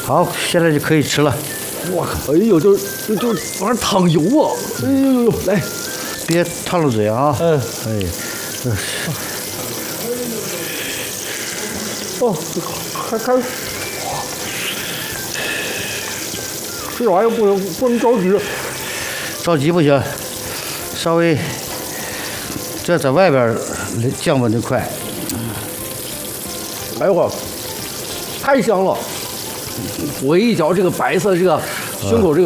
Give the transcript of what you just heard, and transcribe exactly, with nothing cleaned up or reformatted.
好，现在就可以吃了。 我靠！哎呦，就就就往上淌油啊！哎呦呦呦，来， 别烫了嘴啊！ 嗯， 哎， 哦，还还，这玩意儿不能不能着急， 着急不行，稍微这在外边降温的快。 哎呦我，太香了！我一嚼这个白色这个胸口这个。